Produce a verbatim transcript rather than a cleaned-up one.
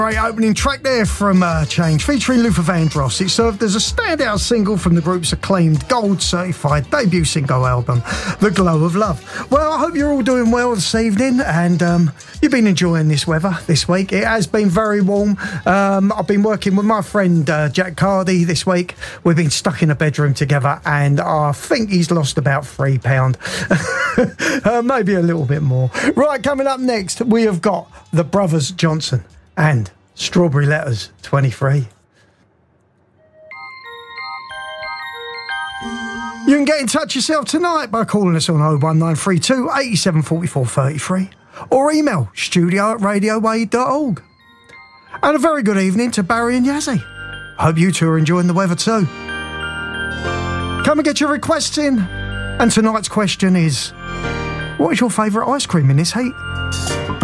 Great opening track there from uh, Change, featuring Luther Vandross. It served as a standout single from the group's acclaimed gold-certified debut single album, The Glow of Love. Well, I hope you're all doing well this evening, and um, you've been enjoying this weather this week. It has been very warm. Um, I've been working with my friend uh, Jack Cardy this week. We've been stuck in a bedroom together, and I think he's lost about three pounds. uh, maybe a little bit more. Right, coming up next, we have got the Brothers Johnson and Strawberry Letters twenty-three. You can get in touch yourself tonight by calling us on oh one nine three two, eight seven four four three three or email studio at radio wave dot org. And a very good evening to Barry and Yazzie. Hope you two are enjoying the weather too. Come and get your requests in. And tonight's question is, what is your favourite ice cream in this heat?